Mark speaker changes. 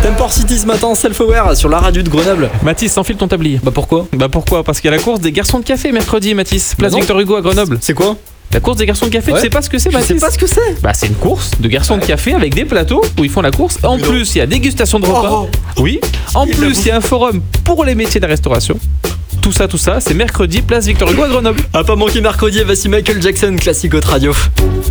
Speaker 1: Tempor City ce matin, Self-Aware sur la radio de Grenoble.
Speaker 2: Mathis, enfile ton tablier.
Speaker 1: Bah pourquoi?
Speaker 2: Parce qu'il y a la course des garçons de café mercredi, Mathis. Place
Speaker 1: non.
Speaker 2: Victor Hugo à Grenoble.
Speaker 1: C'est quoi?
Speaker 2: La course des garçons de café,
Speaker 1: Ouais.
Speaker 2: tu sais pas ce que c'est,
Speaker 1: Je
Speaker 2: Mathis?
Speaker 1: sais pas ce que c'est.
Speaker 2: Bah c'est une course de garçons de café avec des plateaux où ils font la course. En plus, il y a dégustation de repas.
Speaker 1: Oh.
Speaker 2: Oui. En plus, il y a un forum pour les métiers de la restauration. Tout ça, c'est mercredi, place Victor Hugo à Grenoble.
Speaker 1: À pas manquer mercredi, voici Michael Jackson, classique haute radio.